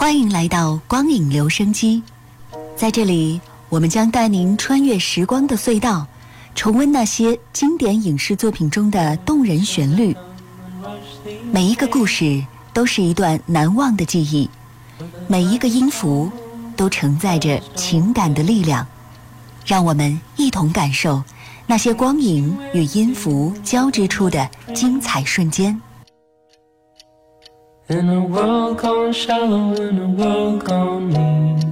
欢迎来到光影留声机，在这里，我们将带您穿越时光的隧道，重温那些经典影视作品中的动人旋律。每一个故事都是一段难忘的记忆，每一个音符都承载着情感的力量。让我们一同感受那些光影与音符交织出的精彩瞬间。 In a world gone shallow, in a world gone mean。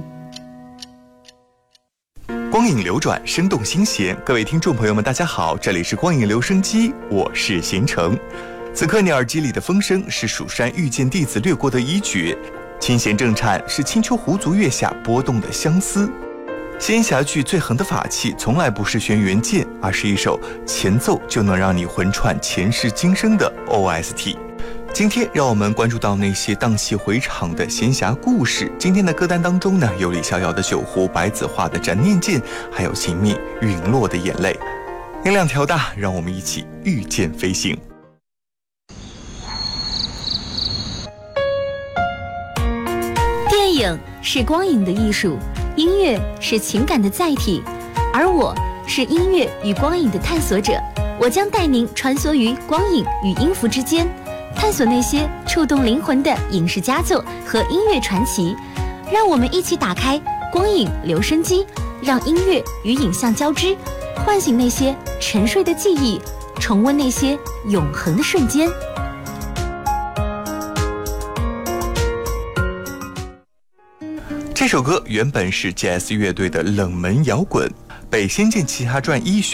光影流转，生动心弦。各位听众朋友们，大家好，这里是光影留声机，我是贤成。此刻你耳机里的风声是蜀山遇见弟子掠过的衣角，琴弦正颤是青丘狐足月下波动的相思。仙侠剧最狠的法器，从来不是轩辕剑，而是一首前奏就能让你魂串前世今生的 OST。今天让我们关注到那些荡气回肠的仙侠故事。今天的歌单当中呢，有李逍遥的酒壶，白子画的斩念剑，还有秦宓陨落的眼泪。音量调大，让我们一起御剑飞行。 电影是光影的艺术，音乐是情感的载体，而我是音乐与光影的探索者。我将带您穿梭于光影与音符之间，探索那些触动灵魂的影视佳作和音乐传奇。让我们一起打开光影留声机，让音乐与影像交织，唤醒那些沉睡的记忆，重温那些永恒的瞬间。 这首歌原本是 Jazz 乐队的冷门摇滚，被《仙剑奇侠传1》